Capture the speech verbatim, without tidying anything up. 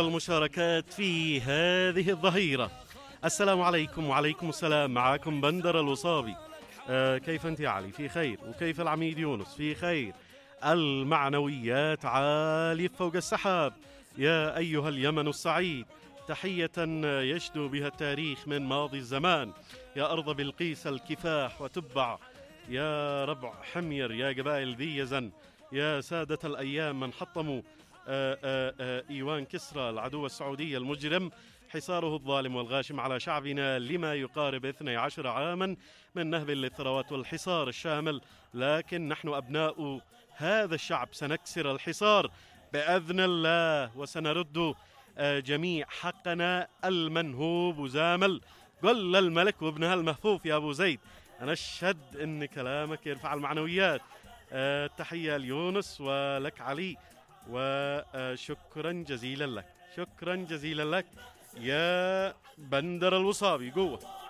والمشاركات في هذه الظهيرة. السلام عليكم. وعليكم السلام. معكم بندر الوصابي. آه كيف أنت يا علي؟ في خير. وكيف العميد يونس؟ في خير. المعنويات عالية فوق السحاب يا أيها اليمن السعيد. تحية يشدو بها التاريخ من ماضي الزمان. يا أرض بلقيس الكفاح وتبع، يا ربع حمير، يا قبائل ذي يزن، يا سادة الأيام من حطموا آآ آآ إيوان كسرى العدو السعودي المجرم حصاره الظالم والغاشم على شعبنا لما يقارب اثني عشر عاما من نهب للثروات والحصار الشامل. لكن نحن أبناء هذا الشعب سنكسر الحصار بإذن الله، وسنرد جميع حقنا المنهوب زامل. قل الملك وابنها المهفوف يا أبو زيد. أنا أشهد أن كلامك يرفع المعنويات. التحية ليونس ولك علي، وشكرا جزيلا لك. شكرا جزيلا لك يا بندر الوصابي. قوة.